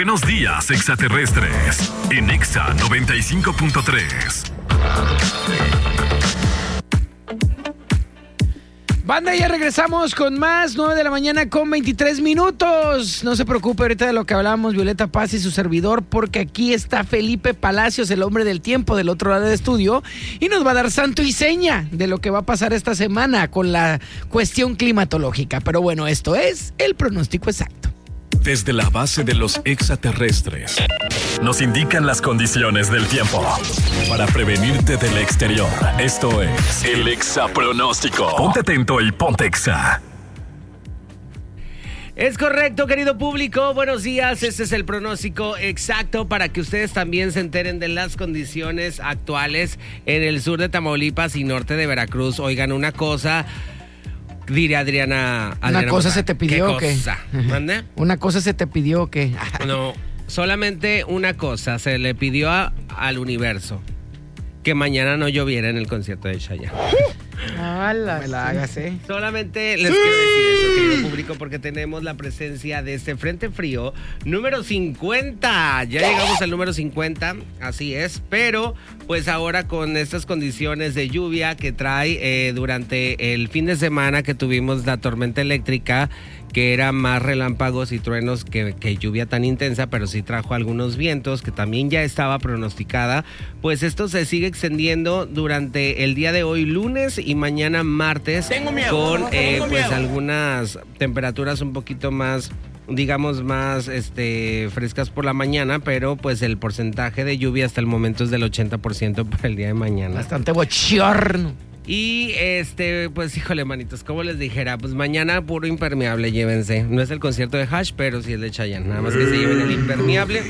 Buenos días, extraterrestres. En Exa 95.3. Banda, ya regresamos con más, 9 de la mañana con 23 minutos. No se preocupe ahorita de lo que hablábamos Violeta Paz y su servidor, porque aquí está Felipe Palacios, el hombre del tiempo, del otro lado del estudio, y nos va a dar santo y seña de lo que va a pasar esta semana con la cuestión climatológica. Pero bueno, esto es el pronóstico exacto. Desde la base de los extraterrestres nos indican las condiciones del tiempo para prevenirte del exterior. Esto es el Exapronóstico. Ponte atento y ponte Exa. Es correcto, querido público. Buenos días. Este es el pronóstico exacto para que ustedes también se enteren de las condiciones actuales en el sur de Tamaulipas y norte de Veracruz. Oigan, una cosa... Diría Adriana. ¿Una cosa se te pidió o qué? ¿Mande? ¿Una cosa se te pidió o qué? No, solamente una cosa se le pidió al universo: que mañana no lloviera en el concierto de Chayanne. Me la hagas, ¿eh? Solamente les quiero decir eso, querido público, porque tenemos la presencia de este frente frío número 50. Ya llegamos al número 50, así es, pero pues ahora con estas condiciones de lluvia que trae durante el fin de semana que tuvimos la tormenta eléctrica, que era más relámpagos y truenos que lluvia tan intensa, pero sí trajo algunos vientos que también ya estaba pronosticada. Pues esto se sigue extendiendo durante el día de hoy, lunes, y mañana martes. Tengo miedo, con tengo pues miedo. algunas temperaturas un poquito más, digamos, más frescas por la mañana, pero pues el porcentaje de lluvia hasta el momento es del 80% para el día de mañana. Bastante bochorno. Y pues híjole, manitos, como les dijera, pues mañana puro impermeable, llévense. No es el concierto de Hash, pero sí es de Chayanne. Nada más que se lleven el impermeable.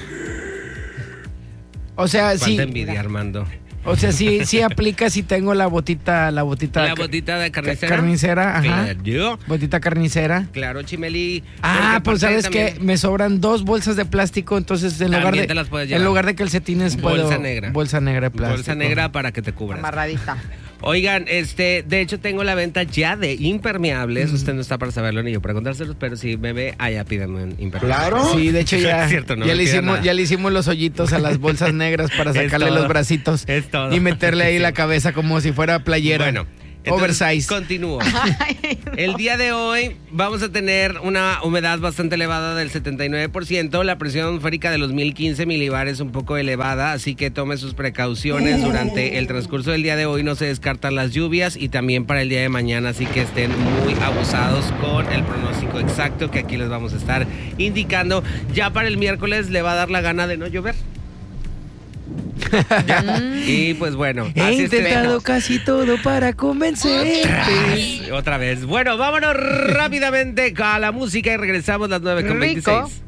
O sea, sí. Cuánta envidia, Armando. O sea, sí aplica si tengo la botita. La botita de carnicera. Carnicera, ajá. Claro. Botita carnicera. Claro, Chimeli. Ah, pues sabes también... que me sobran 2 bolsas de plástico, entonces en lugar te las puedes llevar. en lugar de calcetines puedo Bolsa negra. Bolsa negra de plástico. Bolsa negra para que te cubras. Amarradita. Oigan, de hecho tengo la venta ya de impermeables. Usted no está para saberlo ni yo para contárselos, pero si me ve, allá pídame un impermeable. Claro. Sí, de hecho ya, Es cierto, no ya, me le pida nada. ya le hicimos los hoyitos a las bolsas negras para Es sacarle todo. los bracitos Es todo. y meterle ahí la cabeza como si fuera playera. Bueno, entonces, oversize. Continúo. El día de hoy vamos a tener una humedad bastante elevada del 79%. La presión atmosférica de los 1015 milibares un poco elevada, así que tome sus precauciones durante el transcurso del día de hoy. No se descartan las lluvias y también para el día de mañana, así que estén muy abusados con el pronóstico exacto que aquí les vamos a estar indicando. Ya para el miércoles le va a dar la gana de no llover. ¿Ya? Y pues bueno, He así intentado casi todo para convencerte. Otra vez. Bueno, vámonos rápidamente a la música y regresamos a las 9:26.